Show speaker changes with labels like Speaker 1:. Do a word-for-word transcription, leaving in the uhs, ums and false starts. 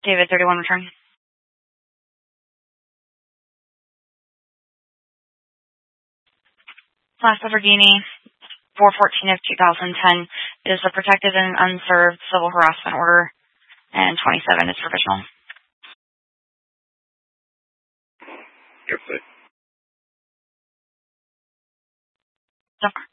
Speaker 1: David, thirty-one return. Last Lamborghini, four fourteen of two thousand ten is a protected and unserved civil harassment order, and twenty-seven is provisional.
Speaker 2: Yep.
Speaker 1: So far.